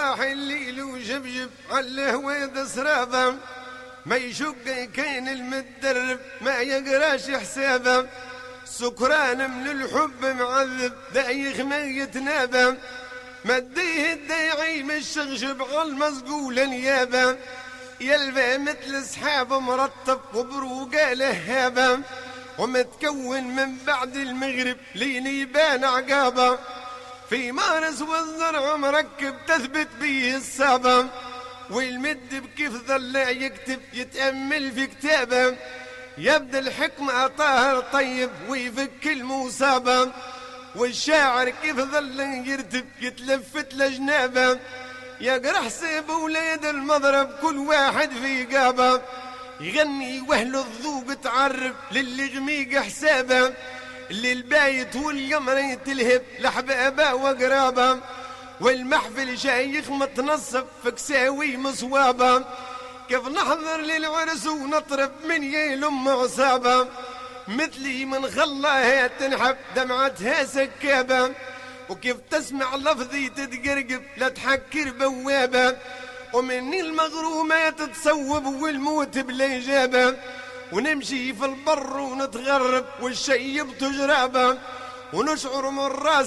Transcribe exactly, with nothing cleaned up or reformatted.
صباح الليل وجبجب على هويد سرابه، ما يشق كاين المدرب ما يقراش حسابه، سكران من الحب معذب دايخ ما يتنابه، مديه الداعي من الشغشب على المسقول نيابه، يلبى مثل سحاب مرتب وبروقه لهابه، ومتكون من بعد المغرب لين يبان عقابه، في مارس والزرع مركب تثبت به الصابه، والمد بكيف ظل يكتب يتأمل في كتابه، يبدا الحكمة طاهر طيب ويفك المصابة، والشاعر كيف ظل يرتب يتلفت لجنابه، يقرا حساب ولاد المضرب كل واحد في قابه، يغني واهل الذوق تعرف للي غميق حسابه، اللي البايت والقمر يتلهب لحبابه وقرابه، والمحفل شايخ متنصب في كساوي مصوابه، كيف نحضر للعرس ونطرب من يلم عصابه، مثلي من خلاها تنحب دمعتها سكابه، وكيف تسمع لفظي تتقرقب لا تحكر بوابه، ومني المغرومة تتصوب والموت بلا إجابة، ونمشي في البر ونتغرب والشيب تجرابه، ونشعر من راس